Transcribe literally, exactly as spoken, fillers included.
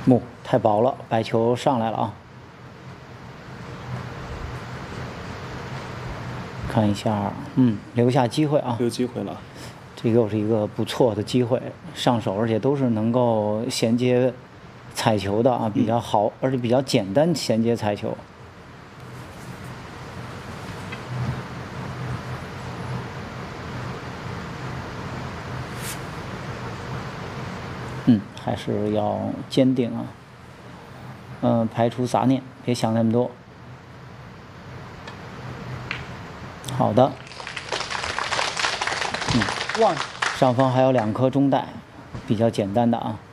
木太薄了，白球上来了啊！看一下，嗯，留下机会啊， 有机会了。 这又是一个不错的机会，上手，而且都是能够衔接彩球的啊，比较好，嗯、而且比较简单衔接彩球。嗯，还是要坚定啊。嗯、呃，排除杂念，别想那么多。好的。嗯，上方还有两颗中带，比较简单的啊。